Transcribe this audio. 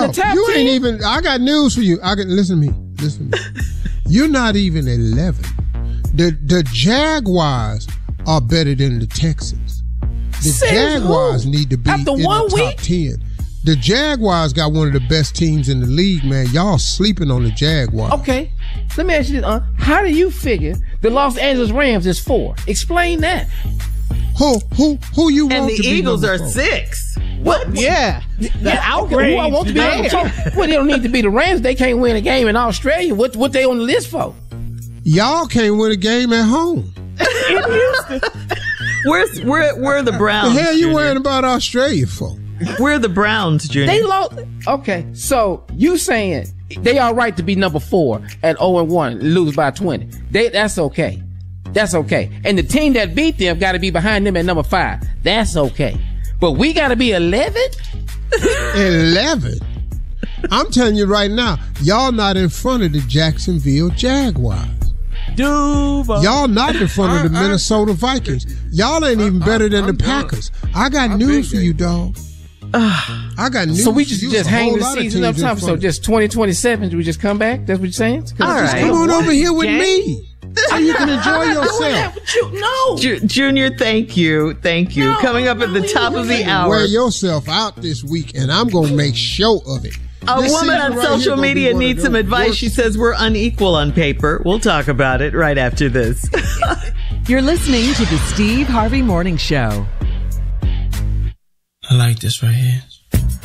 the top you 10. ain't even. I got news for you. Listen to me. You're not even 11. The Jaguars are better than the Texans. The Jaguars need to be After in one the top 10. The Jaguars got one of the best teams in the league, man. Y'all sleeping on the Jaguars. Okay, let me ask you this. How do you figure the Los Angeles Rams is 4? Explain that. Who you want and to the be Eagles are 4? 6. What? Yeah. Who I want to be number 4? Well, they don't need to be the Rams. They can't win a game in Australia. What they on the list for? Y'all can't win a game at home. In Houston. We're the Browns. The hell you Junior. worrying about Australia for? We're the Browns, Junior. They lost. Okay, so you saying they are right to be number 4 at 0-1, lose by 20? That's okay. That's okay. And the team that beat them got to be behind them at number 5. That's okay. But we got to be 11? 11? I'm telling you right now, y'all not in front of the Jacksonville Jaguars. Duval. Y'all not in front of the Minnesota Vikings. Y'all ain't even better than the Packers. I got news for you, dog. I got news. So we for you. just A hang whole the lot of season teams up in top. So front. just 2027, do we just come back? That's what you're saying? All right. Come on over here with Jay? me so you can enjoy yourself. No. Junior, thank you. No, Coming up at the top of the hour. Wear yourself out this week, and I'm going to make show of it. A This woman season on right here social gonna be media one of needs the some advice. worst. She says we're unequal on paper. We'll talk about it right after this. You're listening to the Steve Harvey Morning Show. I like this right here.